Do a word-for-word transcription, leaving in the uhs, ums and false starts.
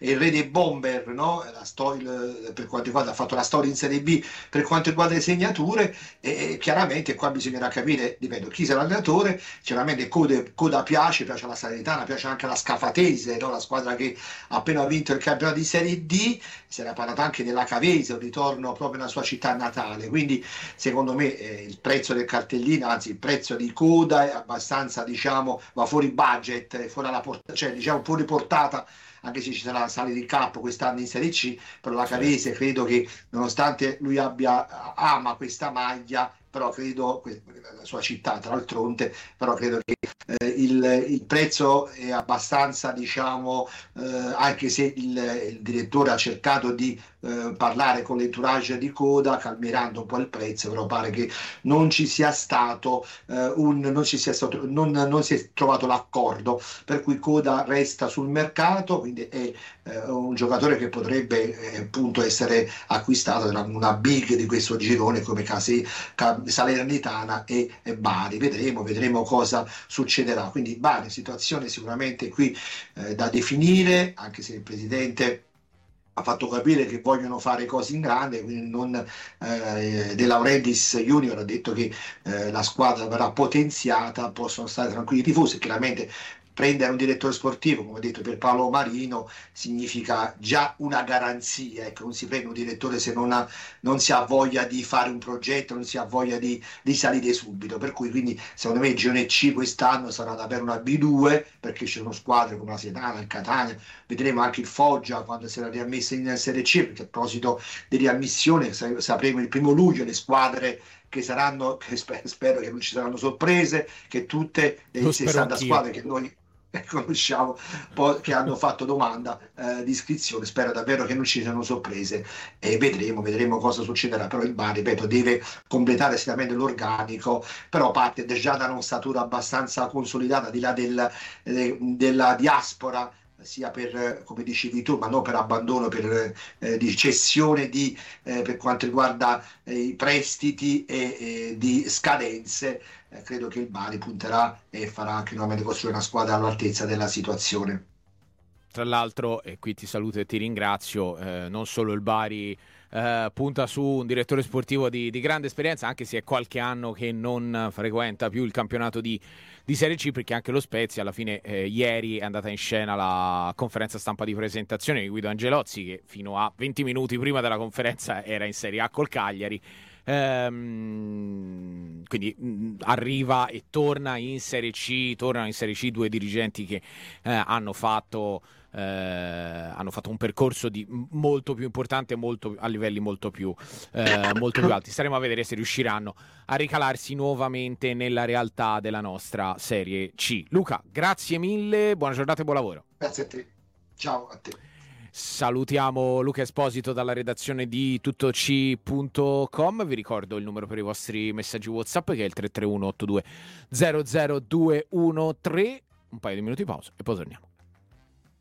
il re dei bomber, no? La storia, per quanto riguarda, ha fatto la storia in Serie B per quanto riguarda le segnature, e, e chiaramente qua bisognerà capire, ripeto, chi sarà l'allenatore. Chiaramente Coda, Coda piace, piace alla Salernitana, piace anche la Scafatese, no? La squadra che ha appena vinto il campionato di Serie D. Si era parlato anche della Cavese, un ritorno proprio nella sua città natale, quindi secondo me eh, il prezzo del cartellino, anzi il prezzo di Coda è abbastanza, diciamo, va fuori budget, fuori alla portata, cioè diciamo fuori portata, anche se ci sarà la salita in campo quest'anno in Serie C, però la Cavese Certo. credo che nonostante lui abbia ama questa maglia, però credo, la sua città tra l'altronde, però credo che eh, il, il prezzo è abbastanza, diciamo, eh, anche se il, il direttore ha cercato di eh, parlare con l'entourage di Coda, calmierando un po' il prezzo, però pare che non ci sia stato eh, un non ci sia stato non, non si è trovato l'accordo, per cui Coda resta sul mercato, quindi è eh, un giocatore che potrebbe eh, appunto essere acquistato da una big di questo girone come Casi, Salernitana e, e Bari. Vedremo, vedremo cosa succederà. Quindi Bari, situazione sicuramente qui eh, da definire, anche se il presidente ha fatto capire che vogliono fare cose in grande, quindi non eh, De Laurentiis Junior ha detto che eh, la squadra verrà potenziata, possono stare tranquilli i tifosi. Chiaramente prendere un direttore sportivo, come ho detto per Paolo Marino, significa già una garanzia, ecco, non si prende un direttore se non, ha, non si ha voglia di fare un progetto, non si ha voglia di, di salire subito, per cui quindi secondo me il girone C quest'anno sarà davvero una B due, perché ci sono squadre come la Sedana, il Catania, vedremo anche il Foggia quando sarà riammessa in Serie C, perché a proposito di riammissione sapremo il primo luglio le squadre che saranno, che spero che non ci saranno sorprese, che tutte le sessanta squadre che noi conosciamo, poi, che hanno fatto domanda eh, di iscrizione, spero davvero che non ci siano sorprese, e vedremo, vedremo cosa succederà. Però il Bari, ripeto, deve completare sicuramente l'organico, però parte già da un'ossatura abbastanza consolidata, di là del, eh, della diaspora, sia per, come dicevi tu, ma non per abbandono, per eh, di cessione di, eh, per quanto riguarda eh, i prestiti e eh, di scadenze. Eh, credo che il Bari punterà e farà anche nuovamente costruire una squadra all'altezza della situazione. Tra l'altro, e qui ti saluto e ti ringrazio, eh, non solo il Bari eh, punta su un direttore sportivo di, di grande esperienza, anche se è qualche anno che non frequenta più il campionato di, di Serie C, perché anche lo Spezia alla fine eh, ieri è andata in scena la conferenza stampa di presentazione di Guido Angelozzi, che fino a venti minuti prima della conferenza era in Serie A col Cagliari. Ehm, quindi mh, arriva e torna in Serie C, tornano in Serie C due dirigenti che eh, hanno fatto eh, hanno fatto un percorso di molto più importante, molto, a livelli molto più, eh, molto più alti. Staremo a vedere se riusciranno a ricalarsi nuovamente nella realtà della nostra Serie C. Luca, grazie mille, buona giornata e buon lavoro. Grazie a te, ciao a te. Salutiamo Luca Esposito dalla redazione di tuttoc punto com. Vi ricordo il numero per i vostri messaggi WhatsApp, che è il tre tre uno otto due zero zero due uno tre. Un paio di minuti di pausa e poi torniamo.